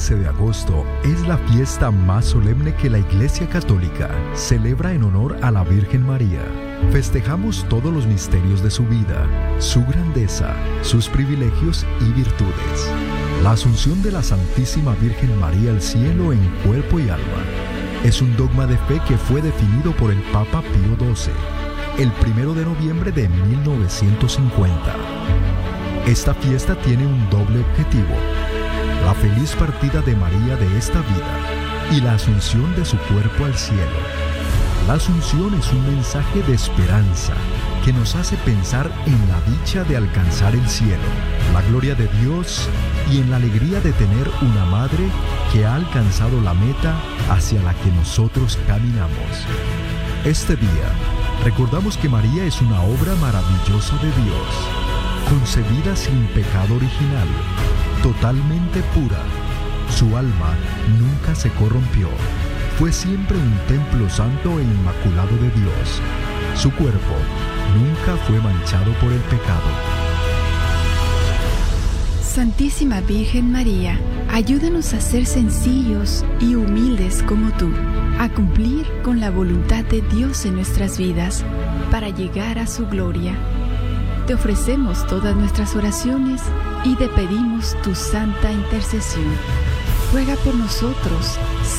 15 de agosto es la fiesta más solemne que la Iglesia Católica celebra en honor a la Virgen María. Festejamos todos los misterios de su vida, su grandeza, sus privilegios y virtudes. La asunción de la Santísima Virgen María al cielo en cuerpo y alma es un dogma de fe que fue definido por el Papa Pío XII el 1 de noviembre de 1950. Esta fiesta tiene un doble objetivo: la feliz partida de María de esta vida y la asunción de su cuerpo al cielo. La asunción es un mensaje de esperanza que nos hace pensar en la dicha de alcanzar el cielo, la gloria de Dios y en la alegría de tener una madre que ha alcanzado la meta hacia la que nosotros caminamos. Este día, recordamos que María es una obra maravillosa de Dios, concebida sin pecado original, totalmente pura. Su alma nunca se corrompió. Fue siempre un templo santo e inmaculado de Dios. Su cuerpo nunca fue manchado por el pecado. Santísima Virgen María, ayúdanos a ser sencillos y humildes como tú, a cumplir con la voluntad de Dios en nuestras vidas, para llegar a su gloria. Te ofrecemos todas nuestras oraciones y te pedimos tu santa intercesión. Ruega por nosotros,